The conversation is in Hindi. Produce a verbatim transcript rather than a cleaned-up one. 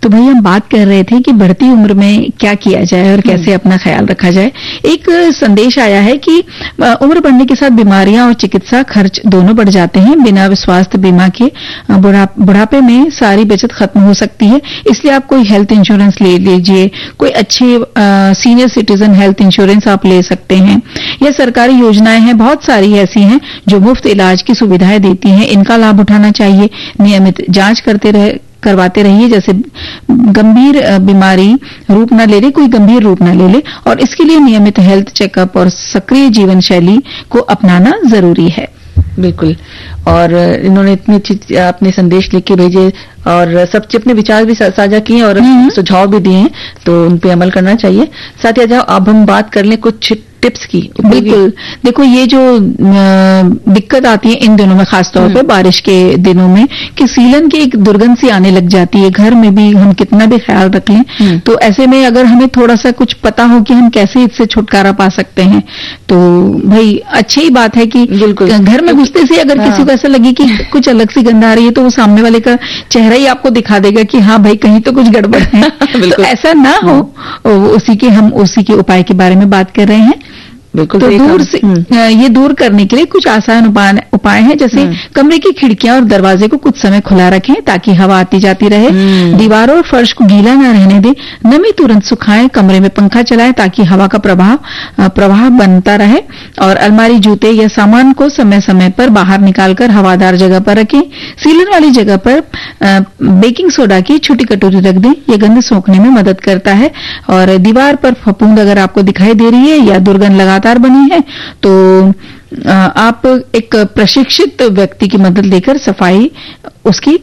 तो भाई हम बात कर रहे थे कि बढ़ती उम्र में क्या किया जाए और कैसे अपना ख्याल रखा जाए। एक संदेश आया है कि उम्र बढ़ने के साथ बीमारियां और चिकित्सा खर्च दोनों बढ़ जाते हैं। बिना स्वास्थ्य बीमा के बुढ़ा, बुढ़ापे में सारी बचत खत्म हो सकती है। इसलिए आप कोई हेल्थ इंश्योरेंस ले लीजिए, कोई अच्छी सीनियर सिटीजन हेल्थ इंश्योरेंस आप ले सकते हैं, या सरकारी योजनाएं हैं, बहुत सारी ऐसी हैं जो मुफ्त इलाज की सुविधाएं देती हैं। इनका लाभ उठाना चाहिए। नियमित जांच करते रहे करवाते रहिए, जैसे गंभीर बीमारी रूप न ले ले, कोई गंभीर रूप न ले ले, और इसके लिए नियमित हेल्थ चेकअप और सक्रिय जीवन शैली को अपनाना जरूरी है। बिल्कुल। और इन्होंने इतनी अच्छी अपने संदेश लिख के भेजे और सबसे अपने विचार भी साझा किए और सुझाव भी दिए हैं, तो उन पे अमल करना चाहिए। साथ ही जाओ अब हम बात कर लें कुछ टिप्स की। बिल्कुल। देखो, ये जो दिक्कत आती है इन दिनों में, खासतौर पे बारिश के दिनों में, कि सीलन की एक दुर्गंध सी आने लग जाती है। घर में भी हम कितना भी ख्याल रख लें, तो ऐसे में अगर हमें थोड़ा सा कुछ पता हो कि हम कैसे इससे छुटकारा पा सकते हैं, तो भाई अच्छी ही बात है कि घर में घुसते से अगर हाँ। किसी को ऐसा लगे कि कुछ अलग सी गंध आ रही है, तो वो सामने वाले का चेहरा ही आपको दिखा देगा कि हाँ भाई कहीं तो कुछ गड़बड़ है। तो ऐसा ना हो, उसी के हम उसी के उपाय के बारे में बात कर रहे हैं। बिल्कुल। तो दूर से ये दूर करने के लिए कुछ आसान उपाय उपाय हैं, जैसे कमरे की खिड़कियां और दरवाजे को कुछ समय खुला रखें ताकि हवा आती जाती रहे। दीवारों और फर्श को गीला ना रहने दें। नमी तुरंत सुखाएं। कमरे में पंखा चलाएं ताकि हवा का प्रवाह प्रवाह बनता रहे। और अलमारी, जूते या सामान को समय समय पर बाहर निकालकर हवादार जगह पर रखें। सीलन वाली जगह पर बेकिंग सोडा की छोटी कटोरी रख दें। यह गंध सोखने में मदद करता है। और दीवार पर फफूंद अगर आपको दिखाई दे रही है या दुर्गंध लगा बनी है, तो आप एक प्रशिक्षित व्यक्ति की मदद लेकर सफाई उसकी